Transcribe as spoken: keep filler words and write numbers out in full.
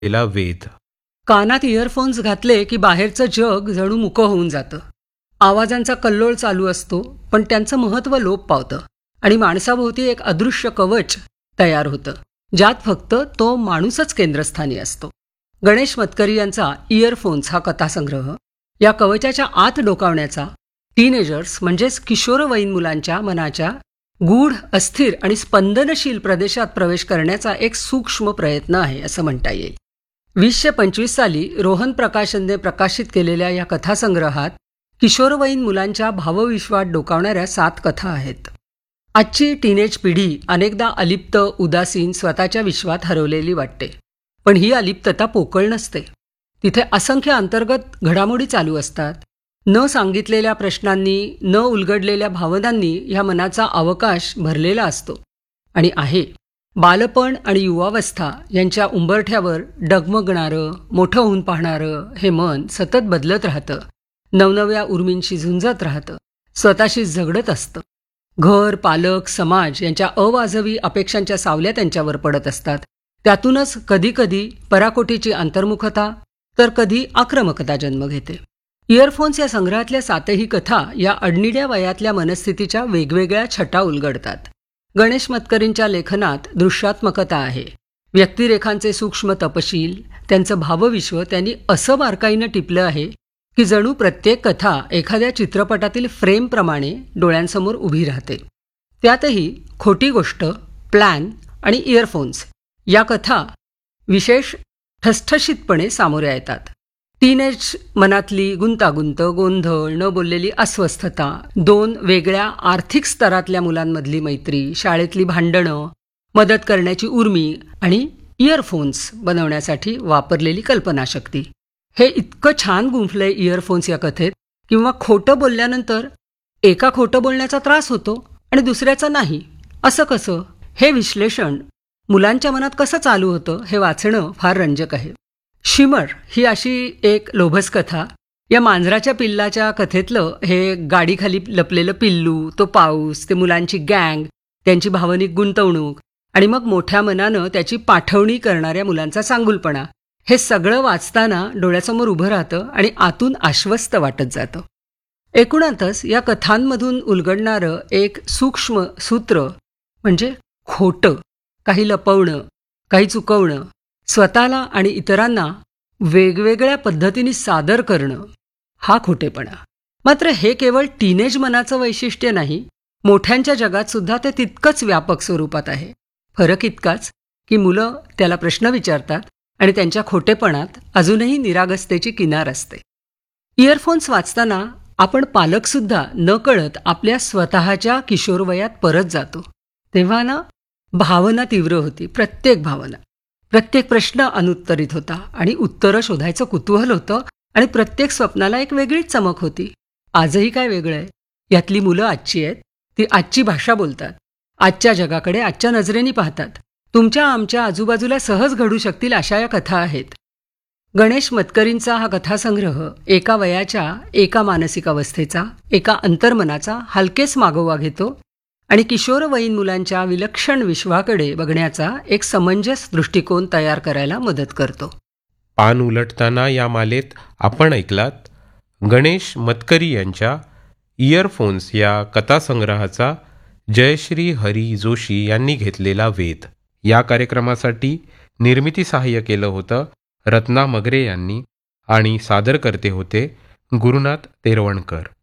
घेतलेला वेध. कानात इयरफोन्स घातले की बाहेरचं जग जणू मुकं होऊन जातं. आवाजांचा कल्लोळ चालू असतो, पण त्यांचं महत्त्व लोप पावतं आणि माणसाभोवती एक अदृश्य कवच तयार होतं, ज्यात फक्त तो माणूसच केंद्रस्थानी असतो. गणेश मतकरी यांचा इयरफोन्स हा कथासंग्रह या कवचाच्या आत डोकावण्याचा टीनेजर्स म्हणजेच किशोरवयीन मुलांच्या मनाच्या गूढ, अस्थिर आणि स्पंदनशील प्रदेशात प्रवेश करण्याचा एक सूक्ष्म प्रयत्न आहे असं म्हणता येईल. वीसशे पंचवीस साली रोहन प्रकाशनने प्रकाशित केलेल्या या कथासंग्रहात किशोरवयीन मुलांच्या भावविश्वात डोकावणाऱ्या सात कथा आहेत. आजची टीनेज पिढी अनेकदा अलिप्त, उदासीन, स्वतःच्या विश्वात हरवलेली वाटते. पण ही अलिप्तता पोकळ नसते. तिथे असंख्य अंतर्गत घडामोडी चालू असतात. न सांगितलेल्या प्रश्नांनी, न उलगडलेल्या भावनांनी ह्या मनाचा अवकाश भरलेला असतो. आणि आहे, बालपण आणि युवावस्था यांच्या उंबरठ्यावर डगमगणारं, मोठं होऊन पाहणारं हे मन सतत बदलत राहतं, नवनव्या उर्मींशी झुंजत राहतं, स्वतःशी झगडत असतं. घर, पालक, समाज यांच्या अवाजवी अपेक्षांच्या सावल्या त्यांच्यावर पडत असतात. त्यातूनच कधीकधी पराकोटीची अंतर्मुखता तर कधी आक्रमकता जन्म घेते. इयरफोन्स या संग्रहातल्या सातही कथा या अडनिड्या वयातल्या मनस्थितीच्या वेगवेगळ्या छटा उलगडतात. गणेश मतकरींच्या लेखनात दृश्यात्मकता आहे. व्यक्तिरेखांचे सूक्ष्म तपशील, त्यांचं भावविश्व त्यांनी असं बारकाईनं टिपलं आहे की जणू प्रत्येक कथा एखाद्या चित्रपटातील फ्रेमप्रमाणे डोळ्यांसमोर उभी राहते. त्यातही खोटी गोष्ट, प्लॅन आणि इयरफोन्स या कथा विशेष ठसठशीतपणे सामोऱ्या येतात. टीनेज मनातली गुंतागुंत, गोंधळ, न बोललेली अस्वस्थता, दोन वेगळ्या आर्थिक स्तरातल्या मुलांमधली मैत्री, शाळेतली भांडणं, मदत करण्याची उर्मी आणि इयरफोन्स बनवण्यासाठी वापरलेली कल्पनाशक्ती, हे इतकं छान गुंफलंय इयरफोन्स या कथेत. किंवा खोटं बोलल्यानंतर एका खोटं बोलण्याचा त्रास होतो आणि दुसऱ्याचा नाही, असं कसं? हे विश्लेषण मुलांच्या मनात कसं चालू होतं हे वाचणं फार रंजक आहे. शिमर ही अशी एक लोभस कथा. या मांजराच्या पिल्लाच्या कथेतलं हे गाडीखाली लपलेलं पिल्लू, तो पाऊस, ते मुलांची गँग, त्यांची भावनिक गुंतवणूक आणि मग मोठ्या मनानं त्याची पाठवणी करणाऱ्या मुलांचा चांगुलपणा, हे सगळं वाचताना डोळ्यासमोर उभं राहतं आणि आतून आश्वस्त वाटत जातं. एकूणातच या कथांमधून उलगडणारं एक सूक्ष्म सूत्र म्हणजे खोटं, काही लपवणं, काही चुकवणं, स्वतःला आणि इतरांना वेगवेगळ्या पद्धतीने सादर करणं, हा खोटेपणा. मात्र हे केवळ टीनेज मनाचं वैशिष्ट्य नाही, मोठ्यांच्या जगात सुद्धा ते तितकंच व्यापक स्वरूपात आहे. फरक इतकाच की मुलं त्याला प्रश्न विचारतात आणि त्यांच्या खोटेपणात अजूनही निरागसतेची किनार असते. इयरफोन्स वाचताना आपण पालकसुद्धा नकळत आपल्या स्वतःच्या किशोरवयात परत जातो. तेव्हा ना भावना तीव्र होती, प्रत्येक भावना, प्रत्येक प्रश्न अनुत्तरित होता आणि उत्तरं शोधायचं कुतूहल होतं आणि प्रत्येक स्वप्नाला एक वेगळीच चमक होती. आजही काय वेगळं आहे? यातली मुलं आजची आहेत, ती आजची भाषा बोलतात, आजच्या जगाकडे आजच्या नजरेने पाहतात. तुमच्या आमच्या आजूबाजूला सहज घडू शकतील अशा या कथा आहेत. गणेश मतकरींचा हा कथासंग्रह एका वयाच्या, एका मानसिक अवस्थेचा, एका अंतर्मनाचा हलकेच मागोवा घेतो आणि किशोरवयीन मुलांच्या विलक्षण विश्वाकडे बघण्याचा एक समंजस दृष्टिकोन तयार करायला मदत करतो. पान उलटताना या मालेत आपण ऐकलात गणेश मतकरी यांच्या इयरफोन्स या कथासंग्रहाचा जयश्री हरी जोशी यांनी घेतलेला वेध. या कार्यक्रमासाठी निर्मिती सहाय्य केलं होतं रत्ना मगरे यांनी आणि सादर करते होते गुरुनाथ तेरवणकर.